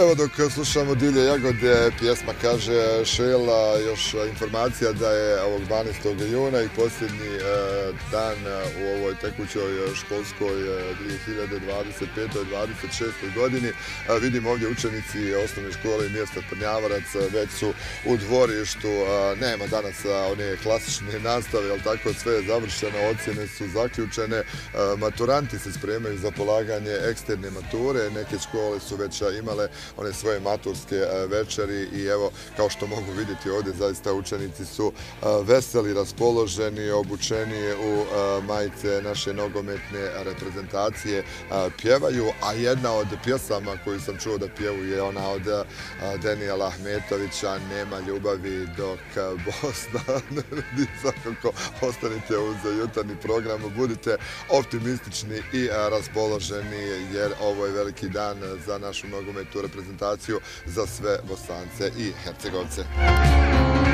Evo dok slušamo Divlje jagode, pjesma kaže Šela, još informacija da je ovog 12. juna i posljednji dan u ovoj tekućoj školskoj 2025-26. godini. Vidimo ovdje učenici osnovne škole i mjesta Trnjavarac već su u dvorištu. Nema danas one klasične nastave, ali tako sve je završeno, ocjene su zaključene, maturanti se spremaju za polaganje eksterne mature, neke škole su već imale one svoje maturske večeri i evo, kao što mogu vidjeti ovdje, zaista učenici su veseli, raspoloženi, obučeni u majice naše nogometne reprezentacije, pjevaju, a jedna od pjesama koju sam čuo da pjevu je ona od Denijela Ahmetovića, Nema ljubavi dok Bosna ne rodi. Svakako ostanite uz jutarnji program, budite optimistični i raspoloženi jer ovo je veliki dan za našu nogometnu reprezentaciju, za sve Bosance i Hercegovce.